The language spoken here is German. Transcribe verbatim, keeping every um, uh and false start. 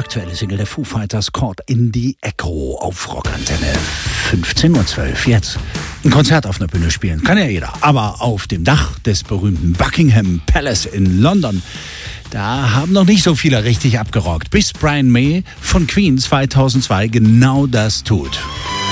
aktuelle Single der Foo Fighters, Caught in the Echo, auf Rockantenne. fünfzehn Uhr zwölf jetzt. Ein Konzert auf einer Bühne spielen kann ja jeder, aber auf dem Dach des berühmten Buckingham Palace in London, da haben noch nicht so viele richtig abgerockt, bis Brian May von Queen zweitausendzwei genau das tut.